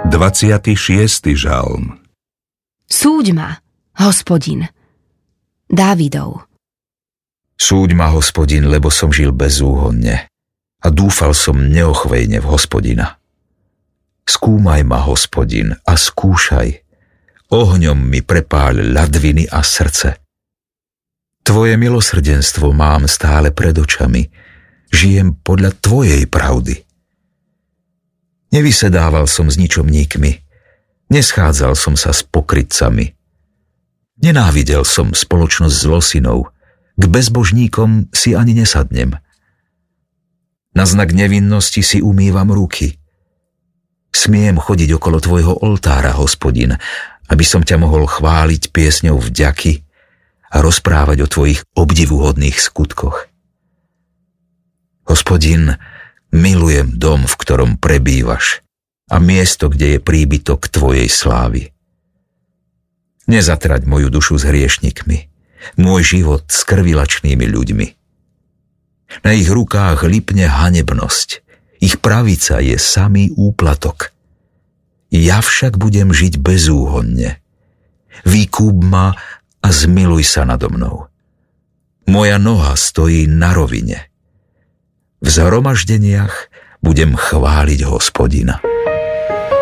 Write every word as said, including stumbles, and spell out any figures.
dvadsiaty šiesty žalm. Súď ma, Hospodin. Dávidov. Súď ma, Hospodin, lebo som žil bezúhonne a dúfal som neochvejne v Hospodina. Skúmaj ma, Hospodin, a skúšaj. Ohňom mi prepáľ ľadviny a srdce. Tvoje milosrdenstvo mám stále pred očami. Žijem podľa tvojej pravdy. Nevysedával som s ničomníkmi. Neschádzal som sa s pokrytcami. Nenávidel som spoločnosť s zlosinov. K bezbožníkom si ani nesadnem. Na znak nevinnosti si umývam ruky. Smiem chodiť okolo tvojho oltára, Hospodin, aby som ťa mohol chváliť piesňou vďaky a rozprávať o tvojich obdivuhodných skutkoch. Hospodin, milujem dom, v ktorom prebývaš, a miesto, kde je príbytok tvojej slávy. Nezatrať moju dušu s hriešnikmi, môj život s krvilačnými ľuďmi. Na ich rukách lipne hanebnosť, ich pravica je samý úplatok. Ja však budem žiť bezúhonne. Vykúp ma a zmiluj sa nado mnou. Moja noha stojí na rovine. V zhromaždeniach budem chváliť Hospodina.